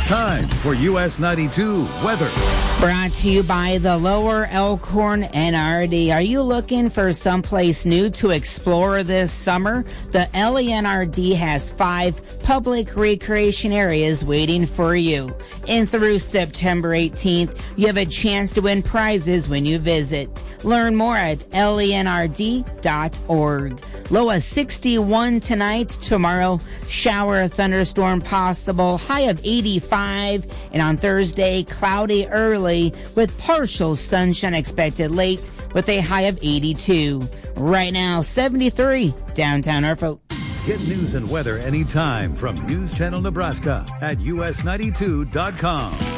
Time for US 92 weather. Brought to you by the Lower Elkhorn NRD. Are you looking for someplace new to explore this summer? The LENRD has 5 public recreation areas waiting for you. And through September 18th, you have a chance to win prizes when you visit. Learn more at lenrd.org. Low of 61 tonight. Tomorrow, shower, thunderstorm possible. High of 85. And on Thursday, cloudy early with partial sunshine expected late with a high of 82. Right now, 73 downtown Norfolk. Get news and weather anytime from News Channel Nebraska at us92.com.